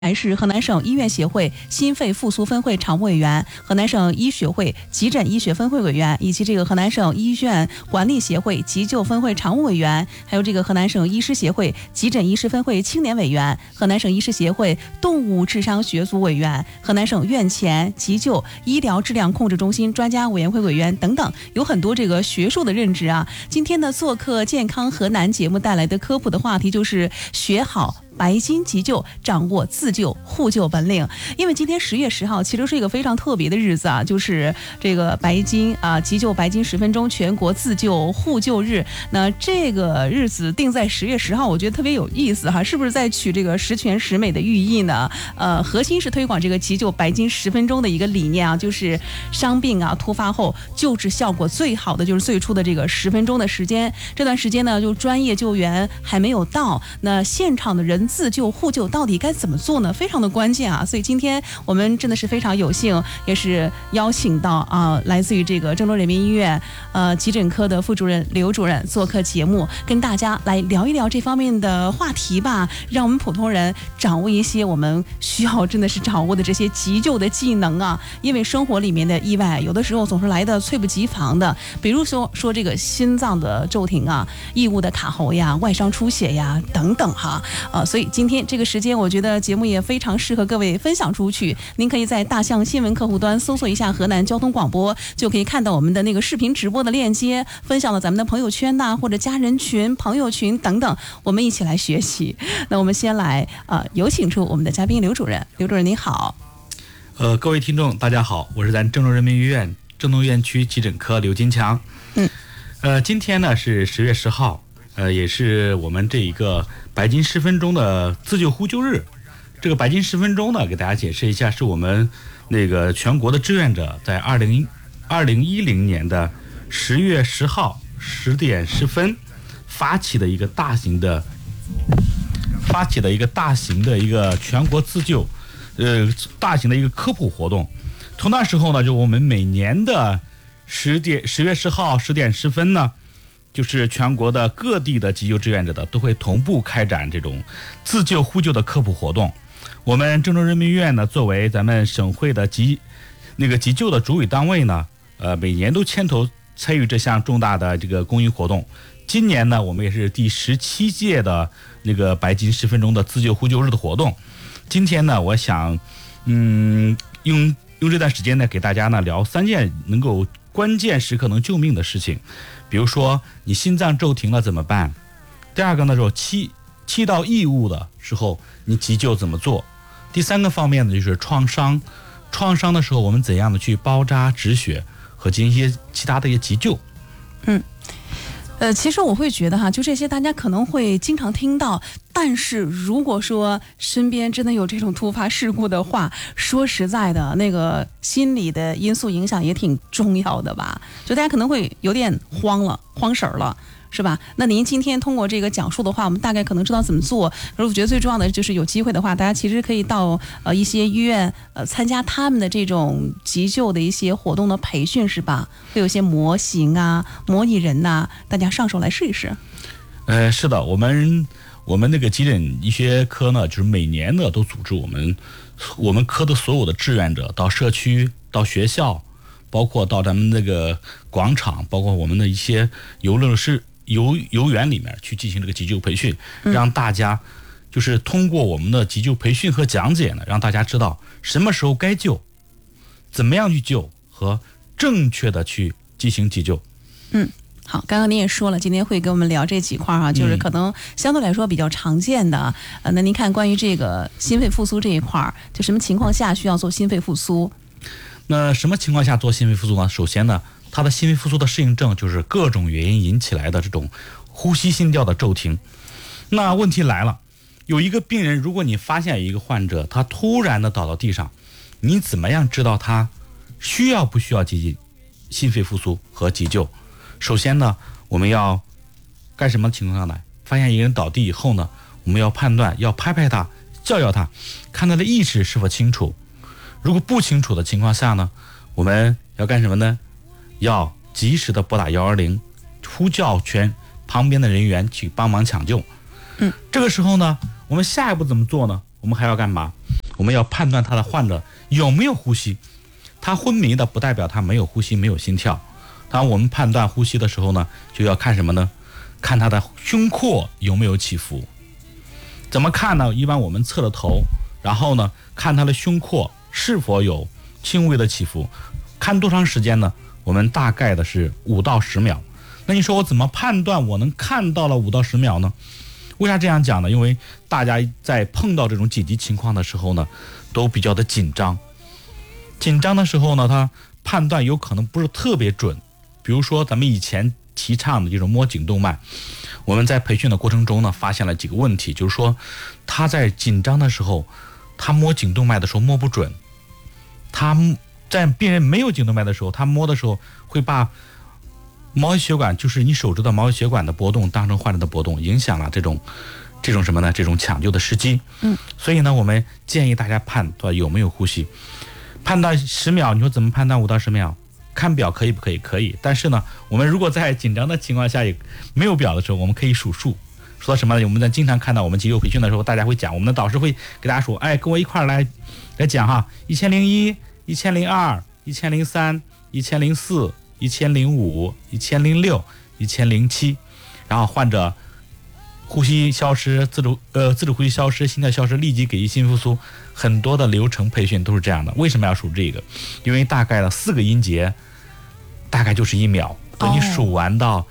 还是河南省医院协会心肺复苏分会常务委员、河南省医学会急诊医学分会委员，以及这个河南省医院管理协会急救分会常务委员，还有这个河南省医师协会急诊医师分会青年委员、河南省医师协会动物智商学组委员、河南省院前急救医疗质量控制中心专家委员会委员等等，有很多这个学术的任职啊。今天呢，做客健康河南节目带来的科普的话题就是学好白金急救，掌握自救互救本领。因为今天10月10号其实是一个非常特别的日子啊，就是这个白金急救白金10分钟全国自救互救日。那这个日子定在10月10号，我觉得特别有意思哈，是不是在取这个十全十美的寓意呢？核心是推广这个急救白金10分钟的一个理念啊，就是伤病突发后救治效果最好的就是最初的这个10分钟的时间。这段时间呢，就专业救援还没有到，那现场的人自救互救到底该怎么做呢？非常的关键啊！所以今天我们真的是非常有幸，也是邀请到来自于这个郑州人民医院急诊科的副主任刘主任做客节目，跟大家来聊一聊这方面的话题吧，让我们普通人掌握一些我们需要真的是掌握的这些急救的技能啊！因为生活里面的意外有的时候总是来的猝不及防的，比如说这个心脏的骤停啊、异物的卡喉呀、外伤出血呀等等哈，所以今天这个时间，我觉得节目也非常适合各位分享出去。您可以在大象新闻客户端搜索一下河南交通广播，就可以看到我们的那个视频直播的链接，分享了咱们的朋友圈呐，或者家人群、朋友群等等，我们一起来学习。那我们先来有请出我们的嘉宾刘主任。刘主任您好。 各位听众大家好，我是咱郑州人民医院郑东院区急诊科刘金强。今天呢是10月10号。也是我们这一个白金10分钟的自救互救日。这个白金10分钟呢，给大家解释一下，是我们那个全国的志愿者在2010年的10月10号10点10分发起的一个大型的一个全国自救大型的一个科普活动。从那时候呢，就我们每年的10月10号10点10分呢，就是全国的各地的急救志愿者都会同步开展这种自救互救的科普活动。我们郑州人民医院呢，作为咱们省会的急救的主委单位呢，每年都牵头参与这项重大的这个公益活动。今年呢，我们也是第17届的那个白金10分钟的自救互救日的活动。今天呢，我想用这段时间呢，给大家呢聊3件能够关键时刻能救命的事情。比如说你心脏骤停了怎么办？第二个呢，气道异物的时候你急救怎么做？第三个方面呢，就是创伤的时候我们怎样的去包扎止血和进行一些其他的一些急救。 其实我会觉得就这些大家可能会经常听到，但是如果说身边真的有这种突发事故的话，说实在的，那个心理的因素影响也挺重要的吧，就大家可能会有点慌神儿了，是吧？那您今天通过这个讲述的话，我们大概可能知道怎么做。而我觉得最重要的就是有机会的话，大家其实可以到一些医院参加他们的这种急救的一些活动的培训，是吧？会有一些模型模拟人大家上手来试一试。 是的，我们那个急诊医学科呢，就是每年呢都组织我们科的所有的志愿者到社区、到学校，包括到咱们那个广场，包括我们的一些游园里面去进行这个急救培训，让大家就是通过我们的急救培训和讲解呢，让大家知道什么时候该救，怎么样去救和正确的去进行急救。 好，刚刚您也说了，今天会跟我们聊这几块就是可能相对来说比较常见的。那您看关于这个心肺复苏这一块，就什么情况下需要做心肺复苏？ 那什么情况下做心肺复苏呢？首先呢，它的心肺复苏的适应症就是各种原因引起来的这种呼吸心跳的骤停。那问题来了，有一个病人，如果你发现有一个患者他突然的倒到地上，你怎么样知道他需要不需要心肺复苏和急救？首先呢，我们要干什么情况下来？发现一个人倒地以后呢，我们要判断，要拍拍他，叫他，看他的意识是否清楚。如果不清楚的情况下呢，我们要干什么呢？要及时的拨打120，呼叫全旁边的人员去帮忙抢救。这个时候呢，我们下一步怎么做呢？我们还要干嘛？ 我们要判断他的患者有没有呼吸。他昏迷的不代表他没有呼吸没有心跳。当我们判断呼吸的时候呢，就要看什么呢？看他的胸廓有没有起伏。怎么看呢？一般我们侧着头，然后呢看他的胸廓是否有轻微的起伏。看多长时间呢？我们大概的是5到10秒。那你说我怎么判断我能看到了5到10秒呢？为啥这样讲呢？因为大家在碰到这种紧急情况的时候呢，都比较的紧张。紧张的时候呢，他判断有可能不是特别准。比如说咱们以前提倡的这种摸颈动脉，我们在培训的过程中呢，发现了几个问题，就是说他在紧张的时候，他摸颈动脉的时候摸不准。他在病人没有颈动脉的时候，他摸的时候会把毛细血管，就是你手指的毛细血管的波动当成患者的波动，影响了这种什么呢？这种抢救的时机。所以呢，我们建议大家判断有没有呼吸。判断10秒，你说怎么判断5到10秒？看表可以不可以？可以。但是呢，我们如果在紧张的情况下也没有表的时候，我们可以数数。说什么呢？我们在经常看到我们急救培训的时候，大家会讲，我们的导师会给大家说，哎，跟我一块来讲哈，1001、1002、1003、1004、1005、1006、1007，然后患者呼吸消失，自主呼吸消失，心跳消失，立即给予心复苏。很多的流程培训都是这样的。为什么要数这个？因为大概的4个音节大概就是1秒。等你数完到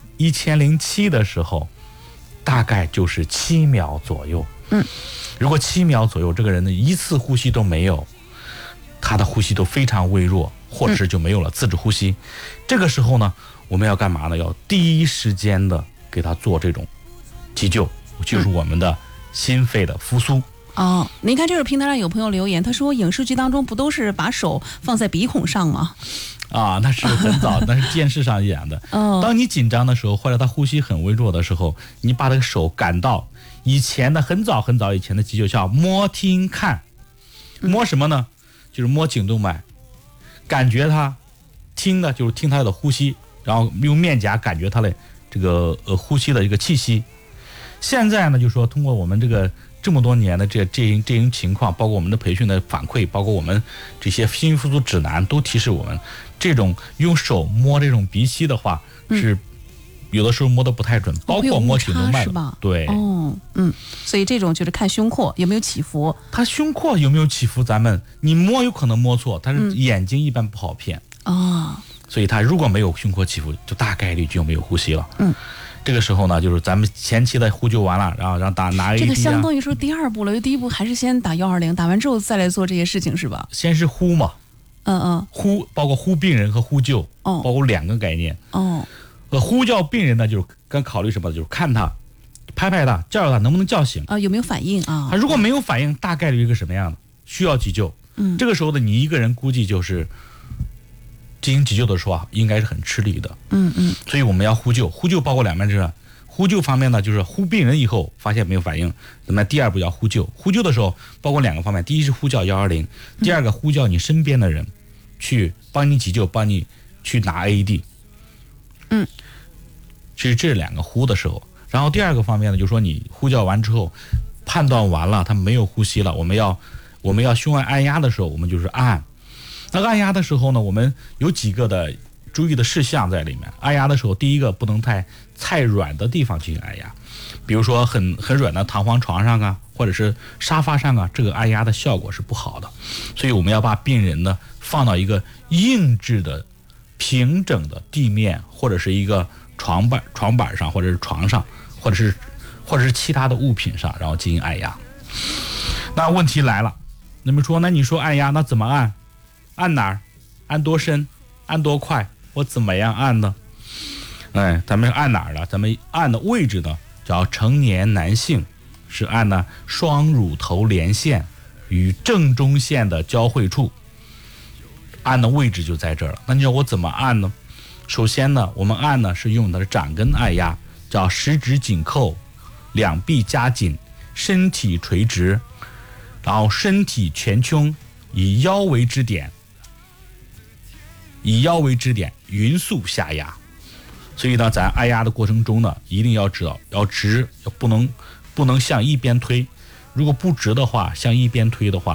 1007的时候，大概就是7秒左右。如果7秒左右这个人的一次呼吸都没有，他的呼吸都非常微弱，或者是就没有了自主呼吸。这个时候呢，我们要干嘛呢？要第一时间的给他做这种急救，就是我们的心肺的复苏。 您看这个平台上有朋友留言，他说影视剧当中不都是把手放在鼻孔上吗？ 那是很早，那是电视上演的。当你紧张的时候，或者他呼吸很微弱的时候，你把这个手赶到以前的很早以前的急救叫摸听看。摸什么呢？就是摸颈动脉，感觉他听的就是听他的呼吸，然后用面颊感觉他的这个呼吸的一个气息。现在呢，就是说通过我们这么多年的这种情况，包括我们的培训的反馈，包括我们这些心复苏指南都提示我们，这种用手摸这种鼻息的话，是有的时候摸得不太准，包括摸颈动脉是吧？ 对， 所以这种就是看胸廓有没有起伏。 他胸廓有没有起伏，你摸有可能摸错，但是眼睛一般不好骗。所以他如果没有胸廓起伏，就大概率就没有呼吸了。这个时候呢，就是咱们前期的呼救完了，然后让拿 AED 这个相当于说第2步了，第1步还是先打120，打完之后再来做这些事情是吧？ 先是呼嘛，呼包括呼病人和呼救，包括2个概念。呼叫病人呢，就是刚考虑什么，就是看他，拍拍他，叫他能不能叫醒有没有反应啊？ 他如果没有反应，大概率一个什么样的？需要急救。这个时候的你一个人估计就是进行急救的时候应该是很吃力的。所以我们要呼救，呼救包括2面之呼救方面呢，就是呼病人以后发现没有反应，那么第2步要呼救。呼救的时候包括2个方面，第一是呼叫120，第2个呼叫你身边的人去帮你急救，帮你去拿 AED。是这2个呼的时候。然后第2个方面呢，就是说你呼叫完之后，判断完了他没有呼吸了，我们要胸外按压的时候，我们就是按。那按压的时候呢，我们有几个的注意的事项在里面。按压的时候，第一个不能太软的地方进行按压，比如说很软的弹簧床上啊，或者是沙发上啊，这个按压的效果是不好的。所以我们要把病人呢放到一个硬质的平整的地面，或者是一个床板上，或者是床上，或者是其他的物品上，然后进行按压。那问题来了，那你说按压，那怎么按？按哪儿？按多深？按多快？我怎么样按呢？咱们按哪儿了？咱们按的位置呢，叫成年男性是按呢双乳头连线与正中线的交汇处，按的位置就在这儿了。那你说我怎么按呢？首先呢，我们按呢是用的掌根按压，叫食指紧扣，2臂夹紧，身体垂直，然后身体前倾，以腰为支点，匀速下压。所以呢，咱按压的过程中呢，一定要知道要直，不能向一边推。如果不直的话，向一边推的话，